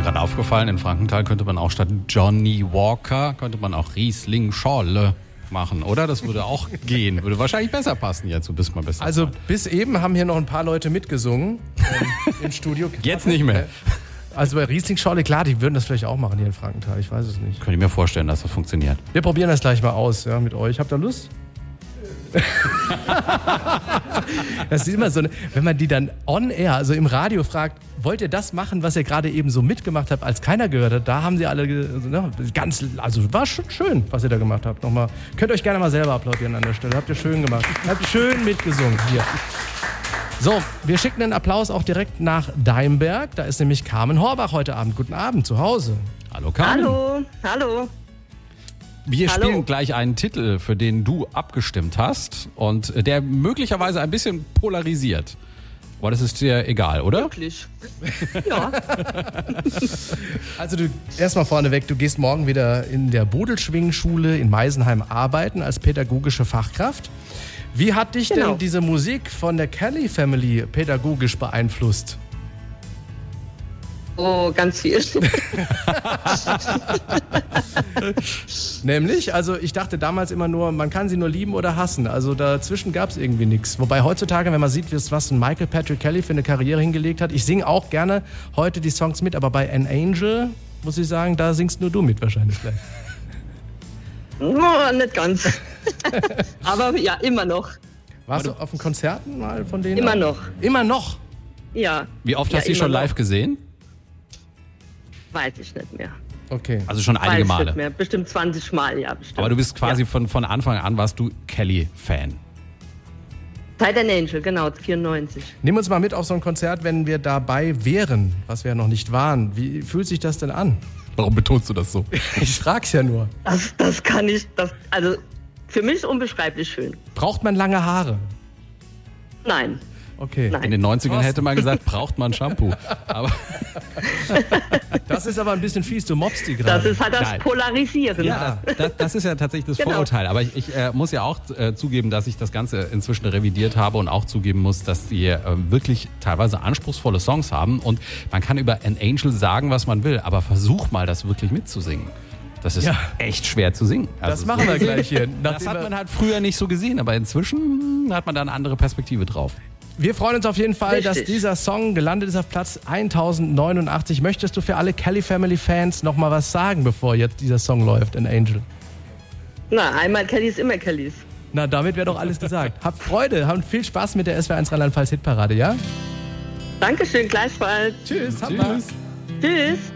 gerade aufgefallen, in Frankenthal könnte man auch statt Johnny Walker, könnte man auch Riesling Schorle machen, oder? Das würde auch gehen. Würde wahrscheinlich besser passen jetzt, du bist mal besser. Also bis eben haben hier noch ein paar Leute mitgesungen im Studio. Jetzt nicht mehr. Also bei Riesling Schorle, klar, die würden das vielleicht auch machen hier in Frankenthal, ich weiß es nicht. Könnte ich mir vorstellen, dass das funktioniert. Wir probieren das gleich mal aus, ja, mit euch. Habt ihr Lust? Das ist immer so, wenn man die dann on air, also im Radio fragt, wollt ihr das machen, was ihr gerade eben so mitgemacht habt, als keiner gehört hat, da haben sie alle, also war schon schön, was ihr da gemacht habt. Nochmal, könnt euch gerne mal selber applaudieren an der Stelle, habt ihr schön gemacht, habt ihr schön mitgesungen hier. So, wir schicken den Applaus auch direkt nach Deimberg, da ist nämlich Carmen Horbach heute Abend. Guten Abend, zu Hause. Hallo Carmen. Hallo. Wir spielen gleich einen Titel, für den du abgestimmt hast und der möglicherweise ein bisschen polarisiert. Aber das ist dir egal, oder? Wirklich? Ja. Also du, erstmal vorneweg, du gehst morgen wieder in der Bodelschwingenschule in Meisenheim arbeiten als pädagogische Fachkraft. Wie hat dich denn diese Musik von der Kelly Family pädagogisch beeinflusst? Oh, ganz viel. Nämlich, also ich dachte damals immer nur, man kann sie nur lieben oder hassen. Also dazwischen gab es irgendwie nichts. Wobei heutzutage, wenn man sieht, was ein Michael Patrick Kelly für eine Karriere hingelegt hat, ich singe auch gerne heute die Songs mit, aber bei An Angel, muss ich sagen, da singst nur du mit wahrscheinlich gleich. Oh, nicht ganz. Aber ja, immer noch. Warst du auf den Konzerten mal von denen? Immer noch. Immer noch? Ja. Wie oft hast du die schon live gesehen? Weiß ich nicht mehr. Okay. Also schon einige Male. Nicht mehr. Bestimmt 20 Mal, ja. Bestimmt. Aber du bist quasi von Anfang an, warst du Kelly-Fan. Seit An Angel, genau, 94. Nimm uns mal mit auf so ein Konzert, wenn wir dabei wären, was wir ja noch nicht waren. Wie fühlt sich das denn an? Warum betonst du das so? Ich frag's ja nur. Das kann ich, also für mich ist unbeschreiblich schön. Braucht man lange Haare? Nein. Okay. Nein. In den 90ern hätte man gesagt, braucht man Shampoo. Aber das ist aber ein bisschen fies, du mobst die gerade. Das ist halt das Polarisieren. Ja, das ist ja tatsächlich das Vorurteil. Aber ich muss ja auch zugeben, dass ich das Ganze inzwischen revidiert habe und auch zugeben muss, dass die wirklich teilweise anspruchsvolle Songs haben. Und man kann über An Angel sagen, was man will, aber versuch mal, das wirklich mitzusingen. Das ist echt schwer zu singen. Das Also machen wir gleich hier. Das hat man halt früher nicht so gesehen, aber inzwischen hat man da eine andere Perspektive drauf. Wir freuen uns auf jeden Fall, Richtig. dass dieser Song gelandet ist auf Platz 1089. Möchtest du für alle Kelly Family Fans noch mal was sagen, bevor jetzt dieser Song läuft, An Angel? Na, einmal Kellys, immer Kellys. Na, damit wäre doch alles gesagt. Habt Freude, habt viel Spaß mit der SWR1 Rheinland-Pfalz Hitparade, ja? Dankeschön, gleichfalls. Tschüss. Tschüss. Tschüss.